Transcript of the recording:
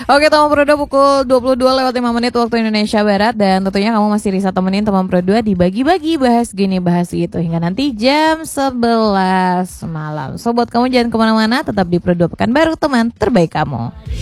Oke, teman Pro 2 pukul 22:05 waktu Indonesia Barat. Dan tentunya kamu masih bisa temenin teman Pro 2 di bagi-bagi bahas gini bahas gitu hingga nanti jam 11 malam. So buat kamu jangan kemana-mana, tetap di Pro 2 Pekanbaru, teman terbaik kamu.